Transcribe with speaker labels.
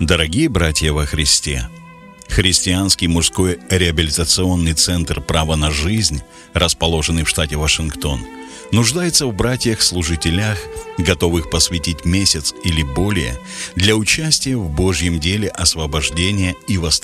Speaker 1: Дорогие братья во Христе, Христианский мужской реабилитационный центр «Право на жизнь», расположенный в штате Вашингтон, нуждается в братьях-служителях, готовых посвятить месяц или более для участия в Божьем деле освобождения и восстановления